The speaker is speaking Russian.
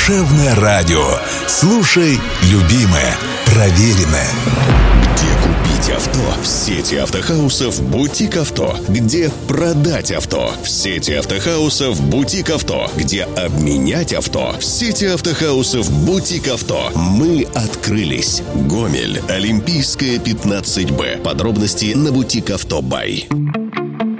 Душевное радио. Слушай, любимое, проверенное. Где купить авто? В сети автохаусов «Бутик Авто». Где продать авто? В сети автохаусов «Бутик Авто». Где обменять авто? В сети автохаусов «Бутик Авто». Мы открылись. Гомель. Олимпийская, 15Б. Подробности на «Бутик Авто Бай».